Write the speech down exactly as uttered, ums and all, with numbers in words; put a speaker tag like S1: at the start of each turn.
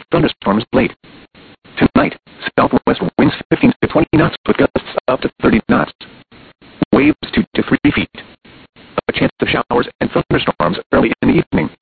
S1: thunderstorms late. Tonight, southwest winds fifteen to twenty knots with gusts up to thirty knots. Waves two to three feet. A chance of showers and thunderstorms early in the evening.